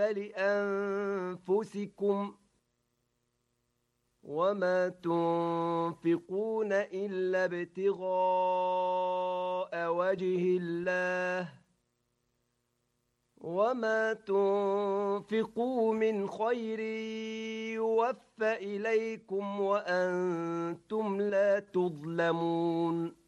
لأنفسكم وما تنفقون إلا ابتغاء وجه الله وما تنفقوا من خير يوفى إليكم وأنتم لا تظلمون